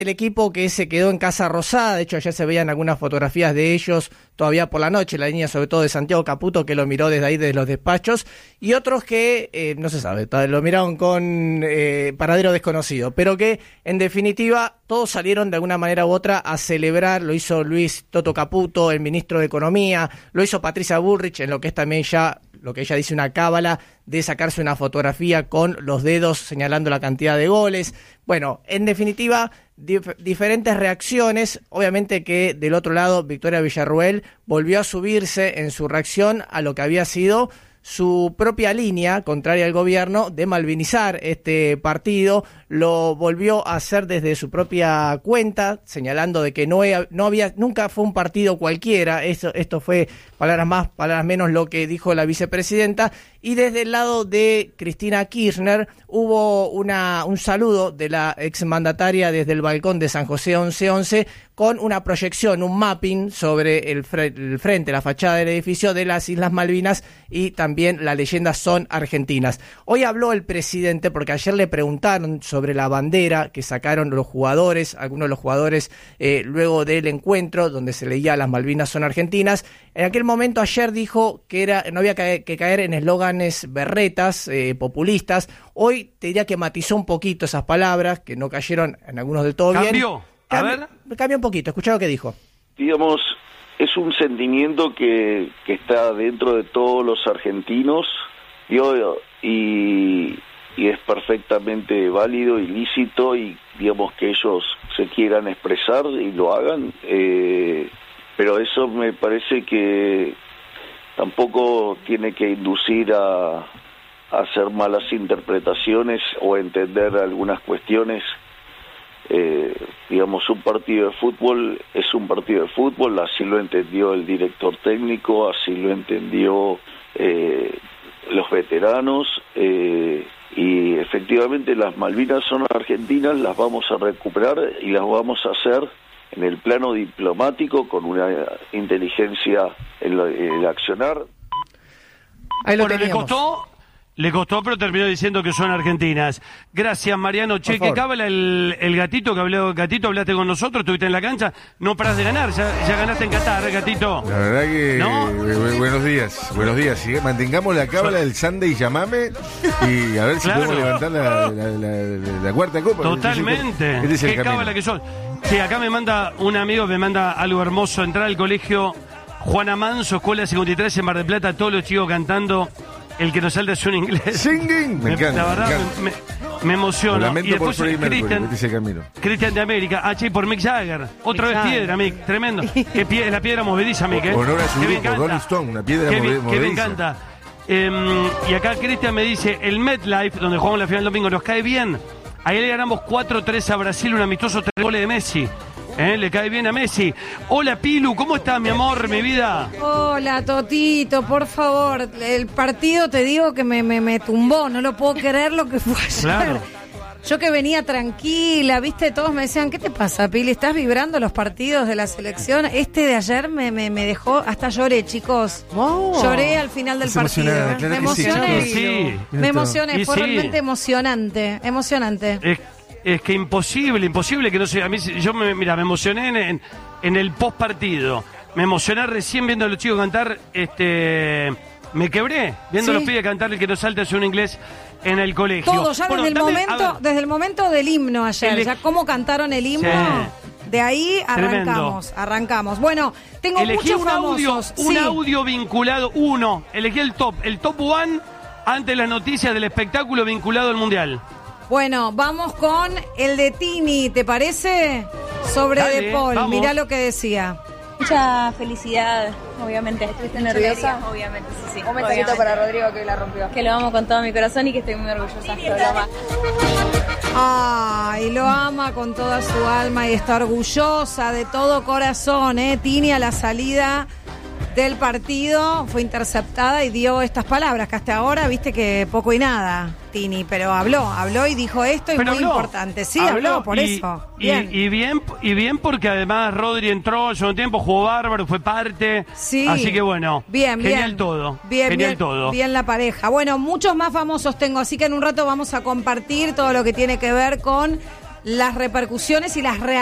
El equipo que se quedó en Casa Rosada, de hecho ayer se veían algunas fotografías de ellos todavía por la noche, la línea sobre todo de Santiago Caputo, que lo miró desde ahí, desde los despachos, y otros que, no se sabe, lo miraron con paradero desconocido, pero que en definitiva todos salieron de alguna manera u otra a celebrar. Lo hizo Luis Toto Caputo, el ministro de Economía, lo hizo Patricia Bullrich, en lo que es también ya lo que ella dice una cábala de sacarse una fotografía con los dedos señalando la cantidad de goles. Bueno, en definitiva, diferentes reacciones. Obviamente que del otro lado Victoria Villarruel volvió a subirse en su reacción a lo que había sido su propia línea contraria al gobierno de malvinizar este partido. Lo volvió a hacer desde su propia cuenta, señalando de que nunca fue un partido cualquiera. Esto fue palabras más, palabras menos lo que dijo la vicepresidenta. Y desde el lado de Cristina Kirchner hubo un saludo de la exmandataria desde el balcón de San José 1111 con una proyección, un mapping sobre el frente, la fachada del edificio de las Islas Malvinas, y también la leyenda "Son argentinas". Hoy habló el presidente porque ayer le preguntaron sobre la bandera que sacaron los jugadores, algunos de los jugadores luego del encuentro donde se leía "Las Malvinas son argentinas". En aquel momento ayer dijo que no había que caer en eslóganes berretas, populistas. Hoy te diría que matizó un poquito esas palabras, que no cayeron en algunos del todo bien. Cambió un poquito, escuchá lo que dijo. Digamos, es un sentimiento que está dentro de todos los argentinos y es perfectamente válido y lícito, y digamos que ellos se quieran expresar y lo hagan, pero eso me parece que tampoco tiene que inducir a hacer malas interpretaciones o entender algunas cuestiones. Digamos, un partido de fútbol es un partido de fútbol, así lo entendió el director técnico, así lo entendió los veteranos, y efectivamente las Malvinas son argentinas, las vamos a recuperar y las vamos a hacer en el plano diplomático con una inteligencia en el accionar. Ahí lo bueno, le costó, pero terminó diciendo que son argentinas. Gracias, Mariano. Che, que cábala el gatito, gatito, hablaste con nosotros, estuviste en la cancha, no parás de ganar, ya ganaste en Qatar, gatito. La verdad que, ¿no? Buenos días, ¿sí? Mantengamos la cábala del Sunday Llamame y a ver si podemos levantar la cuarta copa. Totalmente, qué cábala que son. Sí, acá me manda un amigo, me manda algo hermoso, entrar al colegio Juana Manso, Escuela 53 en Mar del Plata, todos los chicos cantando "El que nos salta es un inglés". Singing. Me encanta. La verdad, me emociona. Lamento y después Cristian de América. Por Mick Jagger. Otra vez piedra, Mick. Tremendo. La piedra movediza, Mick. Honor a su grupo, Rolling Stone, una piedra movediza. Que me encanta. Y acá Cristian me dice, el MetLife, donde jugamos la final el domingo, nos cae bien. Ahí le ganamos 4-3 a Brasil, un amistoso 3 goles de Messi. Le cae bien a Messi. Hola, Pilu, ¿cómo estás, mi amor, mi vida? Hola, Totito, por favor. El partido, te digo que me tumbó. No lo puedo creer lo que fue ayer. Claro. Yo que venía tranquila, viste, todos me decían, ¿qué te pasa, Pili? ¿Estás vibrando los partidos de la selección? Este de ayer me dejó, hasta lloré, chicos. Lloré al final del partido. Me emocioné. Me emocioné, fue realmente emocionante. Es que imposible que no sea. A mí, me emocioné en el post partido. Me emocioné recién viendo a los chicos cantar. Me quebré viendo a los pibes cantar "El que nos salta es un inglés" en el colegio. Todo, ya desde el momento del himno ayer, ya cómo cantaron el himno. Sí. De ahí arrancamos. Bueno, tengo muchos famosos. Un audio vinculado, elegí el top one antes de las noticias del espectáculo vinculado al Mundial. Bueno, vamos con el de Tini, ¿te parece? Sobre De Paul, vamos. Mirá lo que decía. Mucha felicidad, obviamente. ¿Estuviste nerviosa? Obviamente, sí. Un mensajito para Rodrigo que la rompió. Que lo amo con todo mi corazón y que estoy muy orgullosa. Ay, lo ama con toda su alma y está orgullosa de todo corazón, Tini a la salida del partido fue interceptada y dio estas palabras que hasta ahora viste que poco y nada, Tini, pero habló y dijo esto y muy importante. Sí, habló por eso. Bien. Y bien porque además Rodri entró al segundo tiempo, jugó bárbaro, fue parte. Sí. Así que bueno, genial todo. Bien la pareja. Bueno, muchos más famosos tengo, así que en un rato vamos a compartir todo lo que tiene que ver con las repercusiones y las reacciones